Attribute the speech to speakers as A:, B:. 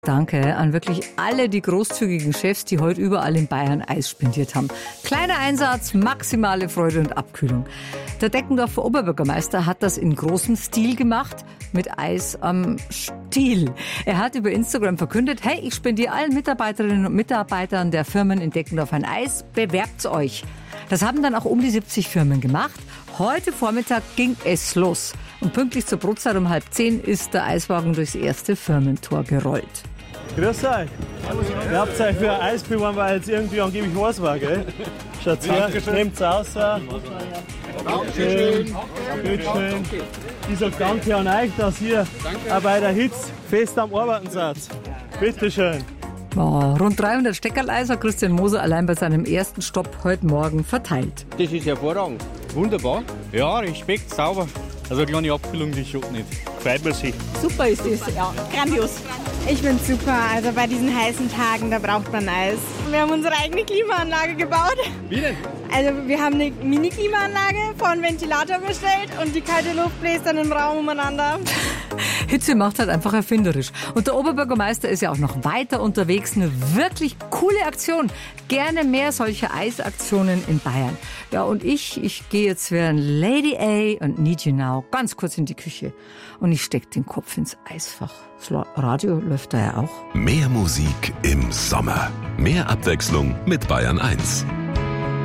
A: Danke an wirklich alle die großzügigen Chefs, die heute überall in Bayern Eis spendiert haben. Kleiner Einsatz, maximale Freude und Abkühlung. Der Deckendorfer Oberbürgermeister hat das in großem Stil gemacht, mit Eis am Stiel. Er hat über Instagram verkündet, hey, ich spendiere allen Mitarbeiterinnen und Mitarbeitern der Firmen in Deckendorf ein Eis, bewerbt euch. Das haben dann auch um die 70 Firmen gemacht. Heute Vormittag ging es los. Und pünktlich zur Brotzeit um 9:30 ist der Eiswagen durchs erste Firmentor gerollt.
B: Grüß euch. Ihr habt euch für ein Eis beworben, weil jetzt irgendwie angeblich was war, gell? Schaut her, nehmt's raus. Dankeschön. Bitteschön. Ich sag danke an euch, dass ihr auch bei der Hitze fest am Arbeiten seid. Bitteschön.
A: Oh, rund 300 Steckerl-Eis hat Christian Moser allein bei seinem ersten Stopp heute Morgen verteilt.
C: Das ist hervorragend. Wunderbar. Ja, Respekt, sauber. Also eine kleine Abkühlung, die schaut nicht. Freut man sich.
D: Super ist das, ja. Grandios. Ich finde super. Also bei diesen heißen Tagen, da braucht man Eis. Wir haben unsere eigene Klimaanlage gebaut.
C: Wie denn?
D: Also wir haben eine Mini-Klimaanlage von Ventilator bestellt und die kalte Luft bläst dann im Raum umeinander.
A: Hitze macht halt einfach erfinderisch. Und der Oberbürgermeister ist ja auch noch weiter unterwegs. Eine wirklich coole Aktion. Gerne mehr solche Eisaktionen in Bayern. Ja, und ich gehe jetzt während Lady A und Need You Now ganz kurz in die Küche. Und ich stecke den Kopf ins Eisfach. Das Radio läuft da ja auch.
E: Mehr Musik im Sommer. Mehr Abwechslung mit Bayern 1.